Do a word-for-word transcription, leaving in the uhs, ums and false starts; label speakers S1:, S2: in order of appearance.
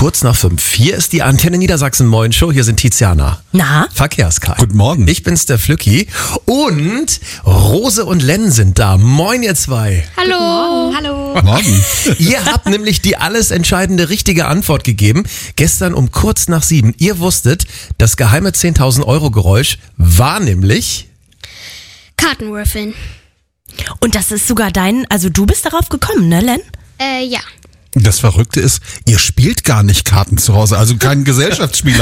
S1: Kurz nach fünf. Hier ist die Antenne Niedersachsen Moin Show. Hier sind Tiziana.
S2: Na?
S1: Verkehrskai.
S3: Guten Morgen.
S1: Ich bin's, der Flücki. Und Rose und Len sind da. Moin, ihr zwei.
S4: Hallo. Hallo.
S3: Morgen.
S1: Ihr habt nämlich die alles entscheidende richtige Antwort gegeben. Gestern um kurz nach sieben. Ihr wusstet, das geheime zehntausend Euro Geräusch war nämlich...
S4: Kartenwürfeln.
S2: Und das ist sogar dein, also du bist darauf gekommen, ne, Len?
S4: Äh, ja.
S3: Das Verrückte ist, ihr spielt gar nicht Karten zu Hause, also kein Gesellschaftsspiel.